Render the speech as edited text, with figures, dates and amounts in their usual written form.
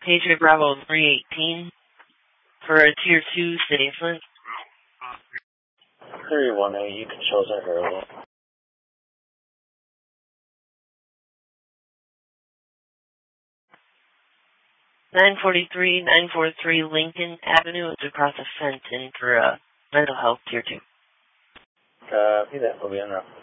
Patriot Bravo 318 for a Tier 2 City of Flint. 318, you controls are early. (943) Lincoln Avenue is across a fence in for mental health Tier 2. Copy that, we'll be on route.